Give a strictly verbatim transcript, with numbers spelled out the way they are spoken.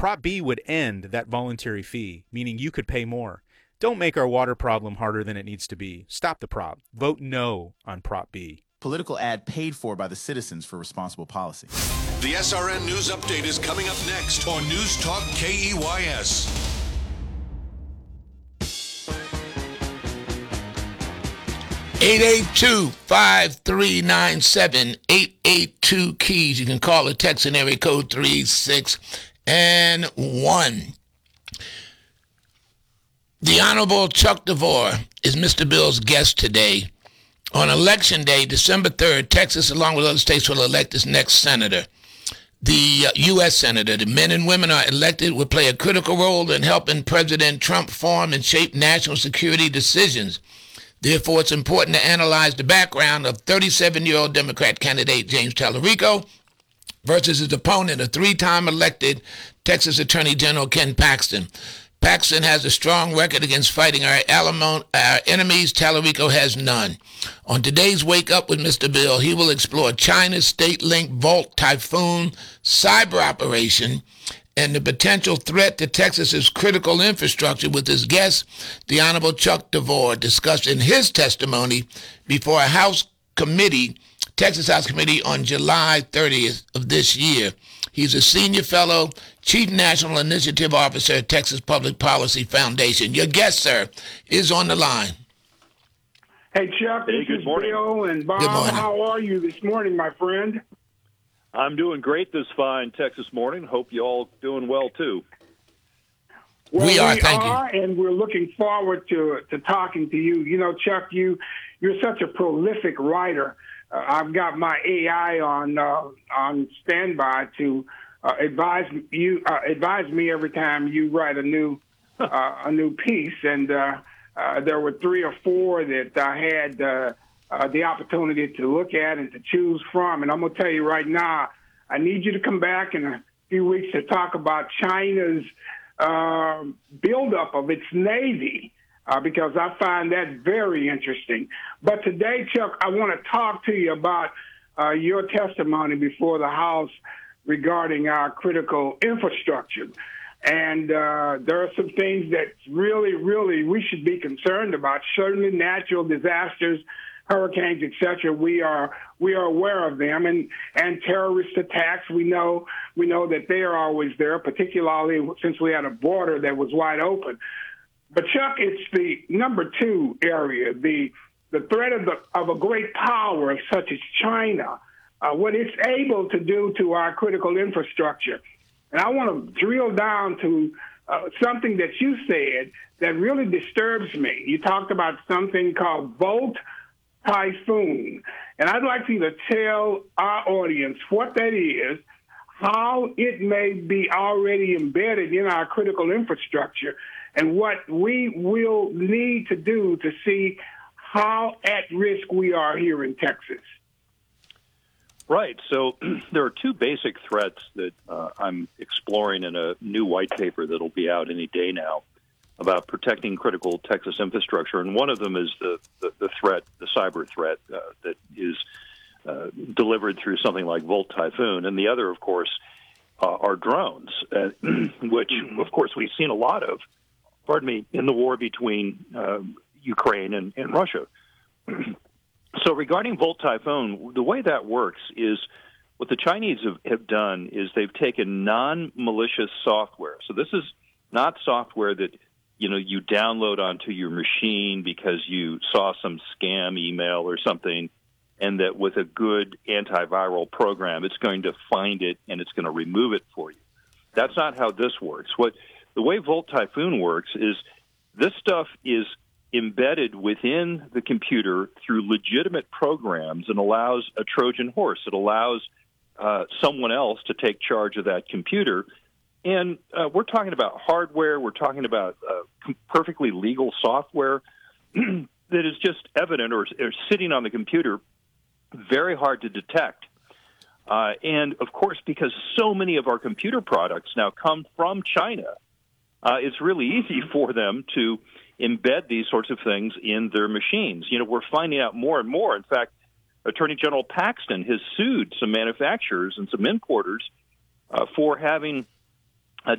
Prop B would end that voluntary fee, meaning you could pay more. Don't make our water problem harder than it needs to be. Stop the prop. Vote no on Prop B. Political ad paid for by the Citizens for Responsible Policy. The S R N News Update is coming up next on News Talk K E Y S. eight eight two, five three nine seven, eight eight two keys. You can call or text in area code three six and one. The Honorable Chuck DeVore is Mister Bill's guest today. On Election Day, December third, Texas, along with other states, will elect its next senator. The uh, U S senator, the men and women are elected, will play a critical role in helping President Trump form and shape national security decisions. Therefore, it's important to analyze the background of thirty-seven-year-old Democrat candidate James Tallarico versus his opponent, a three-time elected Texas Attorney General Ken Paxton. Paxton has a strong record against fighting our, Alamo, our enemies. Tallarico has none. On today's Wake Up with Mister Bill, he will explore China's state-linked Volt Typhoon cyber operation and the potential threat to Texas's critical infrastructure with his guest, the Honorable Chuck DeVore, discussed in his testimony before a House committee, Texas House Committee, on July thirtieth of this year. He's a senior fellow, Chief National Initiative Officer at Texas Public Policy Foundation. Your guest, sir, is on the line. Hey, Chuck, Hey, this good is morning. Bill and Bob. Good morning. How are you this morning, my friend? I'm doing great this fine Texas morning. Hope you all doing well, too. Well, We are, we thank you. are, and we're looking forward to to talking to you. You know, Chuck, you you're such a prolific writer. Uh, I've got my A I on uh, on standby to uh, advise you uh, advise me every time you write a new uh, a new piece, and uh, uh, there were three or four that I had uh, uh, the opportunity to look at and to choose from. And I'm going to tell you right now, I need you to come back in a few weeks to talk about China's uh, buildup of its Navy. Uh, because I find that very interesting. But today, Chuck, I want to talk to you about uh, your testimony before the House regarding our critical infrastructure. And uh, there are some things that really, really we should be concerned about. Certainly natural disasters, hurricanes, et cetera. We are we are aware of them, and, and terrorist attacks. We know we know that they are always there, particularly since we had a border that was wide open. But Chuck, it's the number two area, the the threat of the of a great power such as China, uh, what it's able to do to our critical infrastructure. And I want to drill down to uh, something that you said that really disturbs me. You talked about something called Volt Typhoon, and I'd like you to tell our audience what that is, how it may be already embedded in our critical infrastructure, and what we will need to do to see how at risk we are here in Texas. Right. So there are two basic threats that uh, I'm exploring in a new white paper that'll be out any day now about protecting critical Texas infrastructure. And one of them is the, the, the threat, the cyber threat uh, that is uh, delivered through something like Volt Typhoon. And the other, of course, uh, are drones, uh, which, of course, we've seen a lot of. Pardon me, in the war between uh, Ukraine and, and Russia. So regarding Volt Typhoon, the way that works is what the Chinese have, have done is they've taken non-malicious software. So this is not software that, you know, you download onto your machine because you saw some scam email or something, and that with a good antiviral program, it's going to find it and it's going to remove it for you. That's not how this works. What The way Volt Typhoon works is this stuff is embedded within the computer through legitimate programs and allows a Trojan horse. It allows uh, someone else to take charge of that computer. And uh, we're talking about hardware. We're talking about uh, perfectly legal software that is just evident or, or sitting on the computer, very hard to detect. Uh, and, of course, because so many of our computer products now come from China, Uh, it's really easy for them to embed these sorts of things in their machines. You know, we're finding out more and more. In fact, Attorney General Paxton has sued some manufacturers and some importers uh, for having